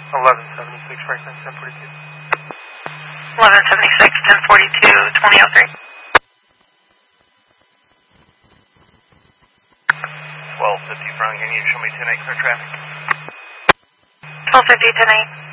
1176 Franklin, 1042. 1176, 1042, 2003. 1250 front, can you show me 10-8 clear traffic? 1250, 10-8.